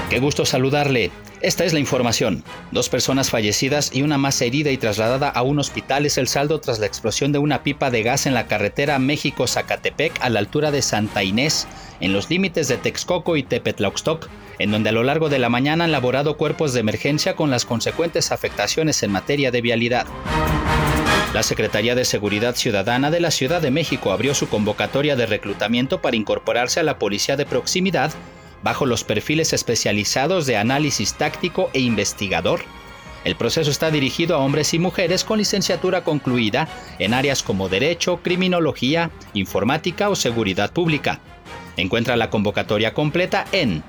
Qué gusto saludarle. Esta es la información. 2 personas fallecidas y una más herida y trasladada a un hospital es el saldo tras la explosión de una pipa de gas en la carretera México-Zacatepec a la altura de Santa Inés, en los límites de Texcoco y Tepetlauxtoc, en donde a lo largo de la mañana han laborado cuerpos de emergencia con las consecuentes afectaciones en materia de vialidad. La Secretaría de Seguridad Ciudadana de la Ciudad de México abrió su convocatoria de reclutamiento para incorporarse a la Policía de Proximidad bajo los perfiles especializados de análisis táctico e investigador. El proceso está dirigido a hombres y mujeres con licenciatura concluida en áreas como Derecho, Criminología, Informática o Seguridad Pública. Encuentra la convocatoria completa en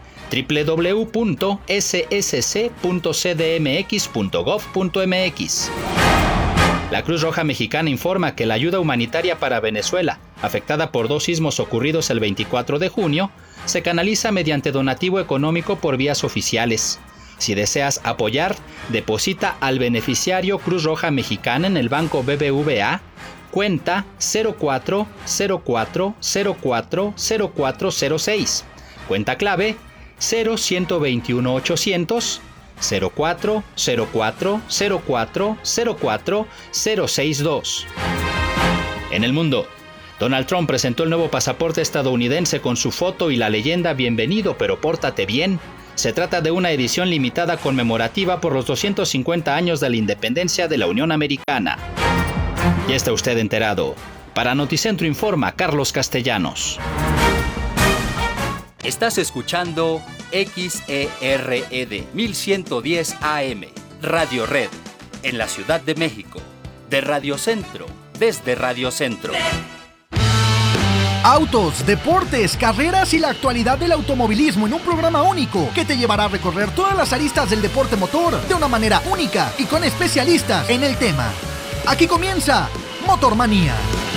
www.ssc.cdmx.gov.mx. La Cruz Roja Mexicana informa que la ayuda humanitaria para Venezuela, afectada por 2 sismos ocurridos el 24 de junio, se canaliza mediante donativo económico por vías oficiales. Si deseas apoyar, deposita al beneficiario Cruz Roja Mexicana en el Banco BBVA, cuenta 0404040406, cuenta clave 0121800 0404044062. En el mundo, Donald Trump presentó el nuevo pasaporte estadounidense con su foto y la leyenda "Bienvenido, pero pórtate bien". Se trata de una edición limitada conmemorativa por los 250 años de la independencia de la Unión Americana. Ya está usted enterado. Para Noticentro informa Carlos Castellanos. Estás escuchando XERED 1110 AM, Radio Red, en la Ciudad de México, de Radio Centro, desde Radio Centro. Autos, deportes, carreras y la actualidad del automovilismo en un programa único que te llevará a recorrer todas las aristas del deporte motor de una manera única y con especialistas en el tema. Aquí comienza Motormanía.